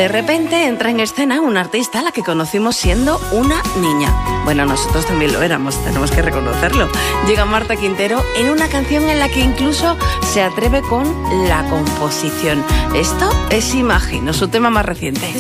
De repente entra en escena una artista a la que conocimos siendo una niña. Bueno, nosotros también lo éramos, tenemos que reconocerlo. Llega Marta Quintero en una canción en la que incluso se atreve con la composición. Esto es Imagino, su tema más reciente.